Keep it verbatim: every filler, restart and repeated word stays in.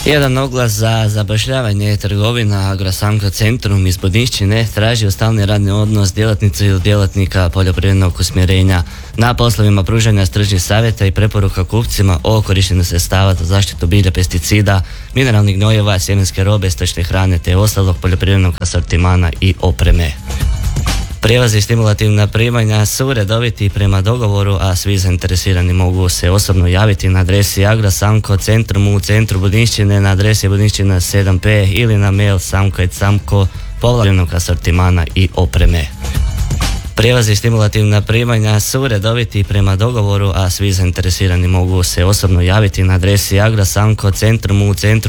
Jedan oglas za zapošljavanje trgovina Agrosamco Centrum iz Budinšćine traži stalni radni odnos djelatnice ili djelatnika poljoprivrednog usmjerenja na poslovima pružanja stručnih savjeta i preporuka kupcima o korištenju sredstava za zaštitu bilja, pesticida, mineralnih gnojeva, sjemenske robe, stočne hrane te ostalog poljoprivrednog asortimana i opreme. Prijevoz i stimulativna primanja su redoviti prema dogovoru, a svi zainteresirani mogu se osobno javiti na adresi Agrosamco Centrum u centru Budinšćine na adresi Budinšćina sedam pe ili na mail samko et samko poljoprivrednog asortimana i opreme. Prijevoz i stimulativna primanja su redoviti prema dogovoru, a svi zainteresirani mogu se osobno javiti na adresi Agrosamco Centrum u centru